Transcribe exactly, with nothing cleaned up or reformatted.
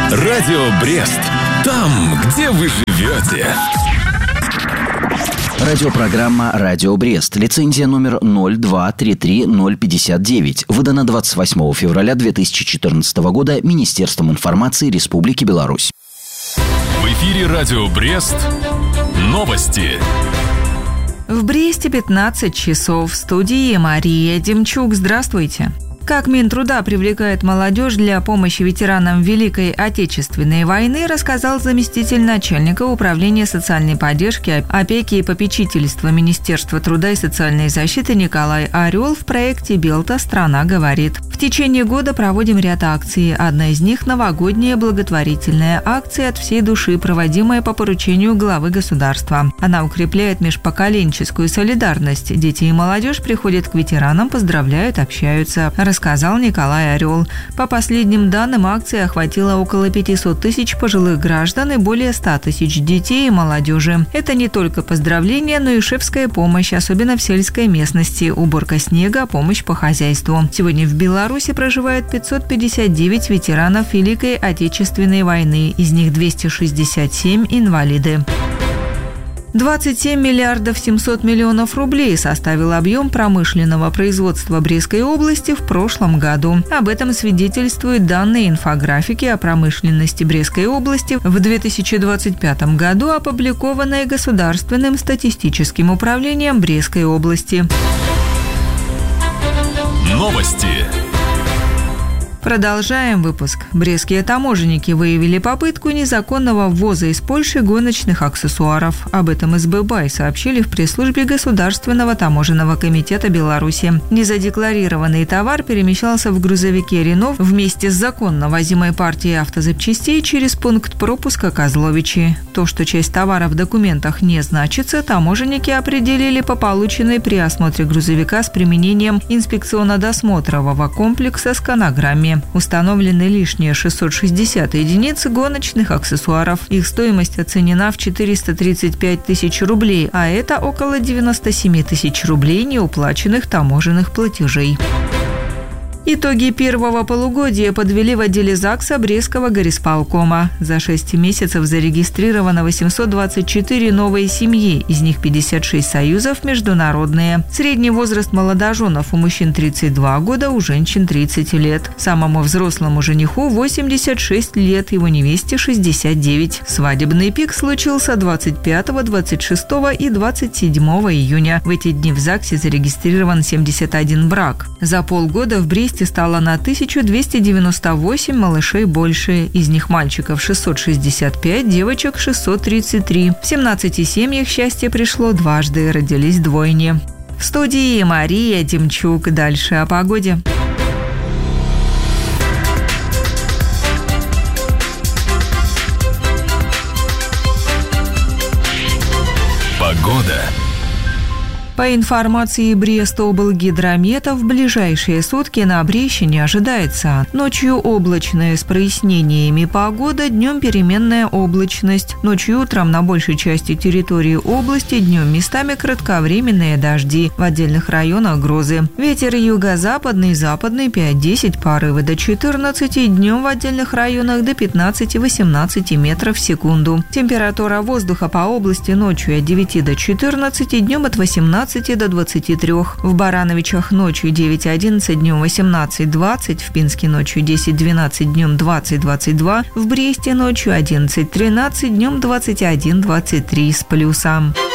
Радио Брест. Там, где вы живете. Радиопрограмма «Радио Брест». Лицензия номер ноль два три три ноль пятьдесят девять. Выдана двадцать восьмого февраля две тысячи четырнадцатого года Министерством информации Республики Беларусь. В эфире «Радио Брест». Новости. В Бресте пятнадцать часов. В студии Мария Демчук. Здравствуйте. Как Минтруда привлекает молодежь для помощи ветеранам Великой Отечественной войны, рассказал заместитель начальника управления социальной поддержки, опеки и попечительства Министерства труда и социальной защиты Николай Орел в проекте «Белта. Страна говорит». В течение года проводим ряд акций. Одна из них – новогодняя благотворительная акция от всей души, проводимая по поручению главы государства. Она укрепляет межпоколенческую солидарность. Дети и молодежь приходят к ветеранам, поздравляют, общаются, рассказал Николай Орел. По последним данным, акция охватила около пятьсот тысяч пожилых граждан и более ста тысяч детей и молодежи. Это не только поздравления, но и шефская помощь, особенно в сельской местности, уборка снега, помощь по хозяйству. Сегодня в Беларуси проживает пятьсот пятьдесят девять ветеранов Великой Отечественной войны, из них двести шестьдесят семь инвалиды. двадцать семь миллиардов семьсот миллионов рублей составил объем промышленного производства Брестской области в прошлом году. Об этом свидетельствуют данные инфографики о промышленности Брестской области в две тысячи двадцать пятом году, опубликованные Государственным статистическим управлением Брестской области. Новости. Продолжаем выпуск. Брестские таможенники выявили попытку незаконного ввоза из Польши гоночных аксессуаров. Об этом СББай сообщили в пресс-службе Государственного таможенного комитета Беларуси. Незадекларированный товар перемещался в грузовике «Рено» вместе с законно возимой партией автозапчастей через пункт пропуска Козловичи. То, что часть товара в документах не значится, таможенники определили по полученной при осмотре грузовика с применением инспекционно-досмотрового комплекса сканограмме. Установлены лишние шестьсот шестьдесят единиц гоночных аксессуаров. Их стоимость оценена в четыреста тридцать пять тысяч рублей, а это около девяносто семь тысяч рублей неуплаченных таможенных платежей. Итоги первого полугодия подвели в отделе ЗАГСа Брестского горисполкома. За шесть месяцев зарегистрировано восемьсот двадцать четыре новые семьи, из них пятьдесят шесть союзов международные. Средний возраст молодоженов у мужчин тридцать два года, у женщин тридцать лет. Самому взрослому жениху восемьдесят шесть лет, его невесте шестьдесят девять. Свадебный пик случился двадцать пятого, двадцать шестого и двадцать седьмого июня. В эти дни в ЗАГСе зарегистрирован семьдесят один брак. За полгода в Бресте стало на тысячу двести девяносто восемь малышей больше. Из них мальчиков шестьсот шестьдесят пять, девочек шестьсот тридцать три. В семнадцати семьях счастье пришло дважды, родились двойни. В студии Мария Демчук. Дальше о погоде. Погода. По информации Брестоблгидромета, в ближайшие сутки на Бреще не ожидается. Ночью облачная с прояснениями погода, днем переменная облачность. Ночью и утром на большей части территории области, днем местами кратковременные дожди. В отдельных районах грозы. Ветер юго-западный, западный пять-десять, порывы до четырнадцати, днем в отдельных районах до пятнадцати-восемнадцати метров в секунду. Температура воздуха по области ночью от девяти до четырнадцати, днем от восемнадцати до двадцати трёх. В Барановичах ночью девять-одиннадцать, днем восемнадцать-двадцать, в Пинске ночью десять-двенадцать, днем двадцать-двадцать два, в Бресте ночью одиннадцать-тринадцать, днем двадцать один-двадцать три с плюсом.